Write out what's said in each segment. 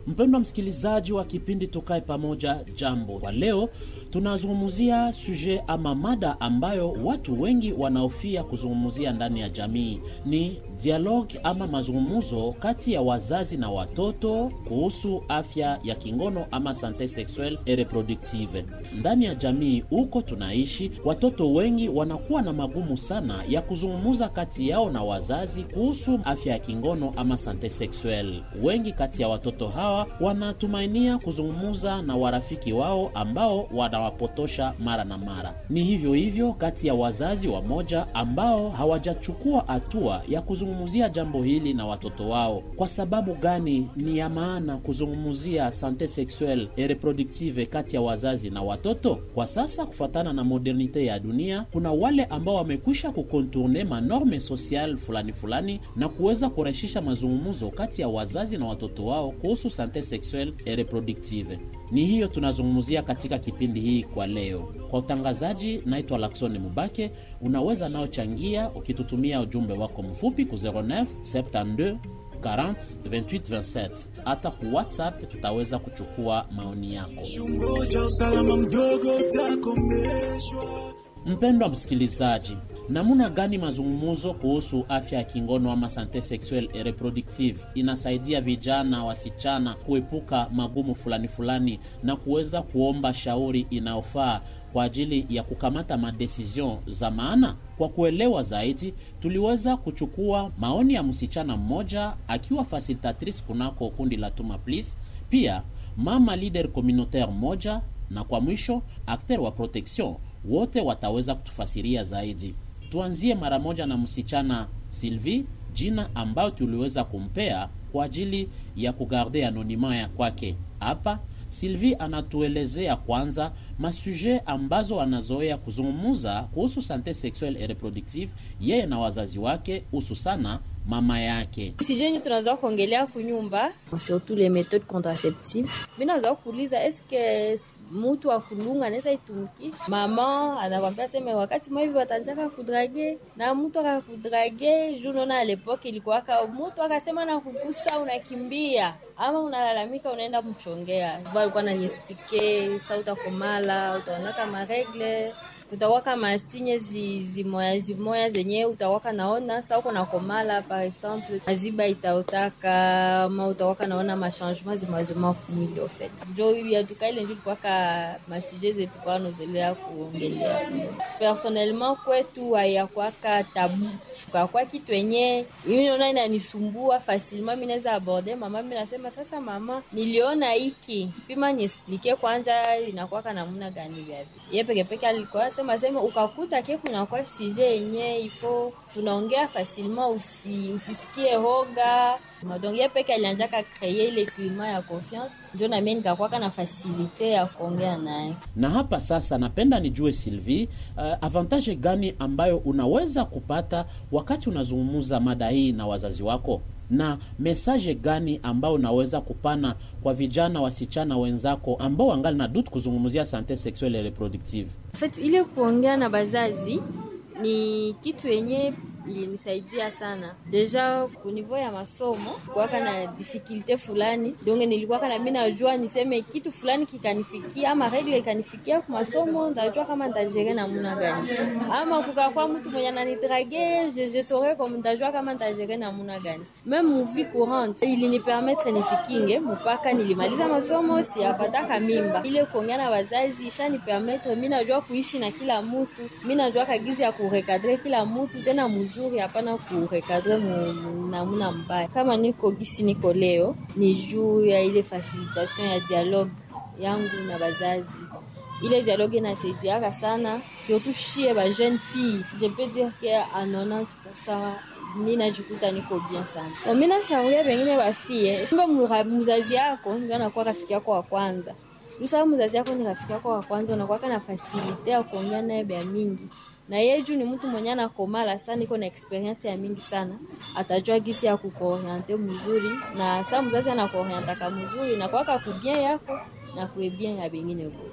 Mpendwa msikilizaji wa kipindi Tukae Pamoja, jambo. Kwa leo tunazungumzia sujet ama mada ambayo watu wengi wanaofia kuzungumzia ndani ya jamii. Ni dialogue ama mazungumzo kati ya wazazi na watoto kuhusu afya ya kingono ama sante sexuelle et reproductive. Ndani ya jamii huko tunaishi, watoto wengi wanakuwa na magumu sana ya kuzungumza kati yao na wazazi kuhusu afya ya kingono ama sante sexuelle. Wengi kati ya watoto hawa wanatumainia kuzungumza na warafiki wao ambao wanawapotosha mara na mara. Ni hivyo hivyo kati ya wazazi wamoja ambao hawajachukua hatua ya kuzungumzia jambo hili na watoto wao. Kwa sababu gani ni ya maana kuzungumzia sante sexuelle et reproductive kati ya wazazi na watoto? Kwa sasa, kufuatana na modernite ya dunia, kuna wale ambao wamekwisha kukontourne manorme social fulani na kuweza kurahisisha mazungumzo kati ya wazazi na watoto wao kuhusu sante sexuelle et reproductive. Ni hiyo tunazungumzia katika kipindi hii kwa leo. Kwa utangazaji, naitwa Laksoni Mubake. Unaweza nao changia ukitutumia ujumbe wako mfupi ku 09 72 40 28 27. Hata ku WhatsApp tutaweza kuchukua maoni yako. Mpendwa msikilizaji, namuna gani mazungumzo kuhusu afya ya kingono ama sante sexuelle et reproductive inasaidia vijana wasichana kuepuka magumu fulani na kuweza kuomba shauri inayofaa kwa ajili ya kukamata madecision za maana? Kwa kuelewa zaidi, tuliweza kuchukua maoni ya msichana mmoja akiwa facilitatrice kunako kundi la Tuma Please, pia mama leader communautaire moja, na kwa mwisho acteur wa protection. Wote wataweza kutufasiria zaidi. Tuanzie mara moja na msichana Sylvie, jina ambayo tuliweza kumpea kwa ajili ya kugarde anonima ya kwake. Hapa Sylvie anatuelezea kwanza masuje ambazo anazoea kuzungumza kuhusu sante sexuelle et reproductive yeye na wazazi wake, hususana mama yake. Sijeni tunazoea kuongelea kunyumba surtout les méthodes contraceptives. Mimi nazoea kuuliza eske mtu akulunga anaweza itumikisha? Mama anakwambia sema wakati mwa hivi watanjaka kudrage na mtu akakudrage, junona à l'époque ilikuwa mtu akasema na kukusa unakimbia ama unalalamika unaenda mchongea. Walikuwa ananiexpliquer sauta komala, utaona kama regle, utawaka masinye zimoya zenye utawaka naona sa uko na komala par exemple aziba itaotaka ma utawaka naona ma changement zimazima kumili ofet. Jo ya tukaile ndio kwa ka masuje zetu kwa nozelea kuongelea. Personnellement kwetu hayakuwa tabu. Kwa kitu yenye unaona inanisumbua facilement mimi naweza aborder mama. Mimi nasema sasa mama, niliona hiki pima niexplique kwanza inakuwa kana namna gani hivi. Yeye peke alikuwa sema ukakuta ke kuna kwa sujet yenye ifo tunaongea facilement, usisikie hoga. Madonge peke alianjaka créer ile climat ya confiance, ndio na mimi nikakuwa na facilité ya kuongea naye. Na hapa sasa napenda nijue Sylvie, avantage gani ambayo unaweza kupata wakati unazungumza mada hii na wazazi wako, na message gani ambao unaweza kupana kwa vijana wasichana wenzako ambao wangali na dutu kuzungumzia sante sexuelle et reproductive? En fait, ile kuongea na bazazi ni kitu yenye ilinisaidia sana. Deja ku niveau ya masomo kwa kana difficulté fulani, donc nilikuwa kana mimi najua niseme kitu fulani kikanifikia ama regle ikanifikia kwa masomo, ndajua kama nitajere namna gani. Ama kukakuwa mtu mwenye ananidrague, je saurais comme ndajua kama nitajere namna gani. Même mu vie courante ilinipermettre nijikinge mpaka nilimaliza masomo, siapata mimba. Ile kuongea na wazazi ishanipermettre mimi najua kuishi na kila mtu, mimi najua kagizi ya kurecadrer kila mtu tena mzuri, hapana kurecadrer namna mbaya. Kama niko gisi niko leo ni juu ya ile facilitation ya dialogue yangu na wazazi. Ile dialogue inasaidia sana surtout chez les jeunes filles. Je peux dire que à 90% mimi najikuta niko bien sana. Mimi nashauria wengine wafie, kumbe mzazi yako ndio anakuwa rafiki yako wa kwanza. Usawa mzazi yako ni rafiki yako wa kwanza, unakuwa na facilité ya kuongea naye bia mingi. Na yeye juu ni mtu mwenye anakomala sana, iko na experience ya mingi sana, atajua gisi ya kukuorienter mzuri, na saa mzazi anakuorienter kama mzuri na kwa kubien yako na kuebien ya bengine wote.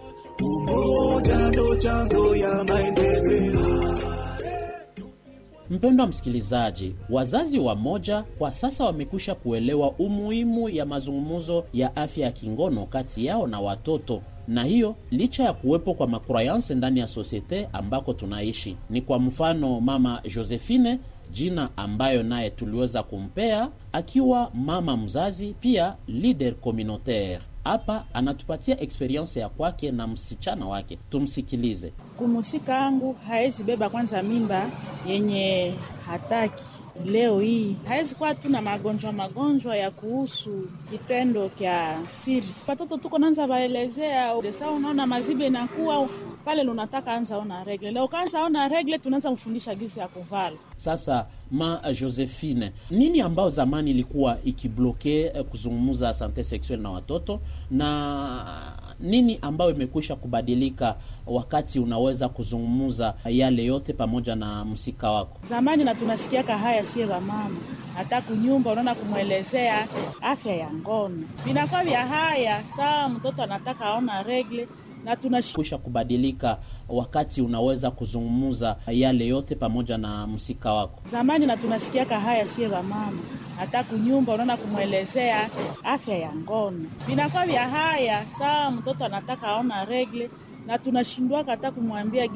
Umoja ndo chanzo ya maendeleo. Mpendwa msikilizaji, wazazi wamoja kwa sasa wamekwisha kuelewa umuhimu ya mazungumzo ya afya ya kingono kati yao na watoto, na hiyo licha ya kuwepo kwa makroyanse ndani ya sosiete ambako tunaishi. Ni kwa mfano mama Josephine, jina ambayo naye tuliweza kumpea akiwa mama mzazi pia leader communautaire. Hapa anatupatia experience ya kwake na msichana wake. Tumsikilize. Kumusika angu haezi beba kwanza mimba yenye hataki. Leo hii haezi kuwa tuna magonjwa ya kuhusu kitendo kya siri. Watoto tuko nanza baelezea, desa unaona mazibe inakuwa pale lunataka anza ona regle. Leo kanza ona regle tunaanza mfundisha gizi ya kuvala. Sasa ma Josephine, nini ambao zamani ilikuwa ikibloke kuzungumza sante sexuelle na watoto, na nini ambao imekwisha kubadilika wakati unaweza kuzungumza yale yote pamoja na msika wako? Zamani na tunasikia haya sie ba mama hata kunyumba unaona kumuelezea afya ya ngono binakuwa vya haya saa mtoto anataka aona regle, na tunashikisha kubadilika wakati unaweza kuzungumza yale yote pamoja na msika wako. Zamani na tunasikia haya sie ba mama hata kunyumba unaona kumuelezea afya ya ngono binakuwa vya haya saa mtoto anataka aona regle, na tunashindwa hata kumwambia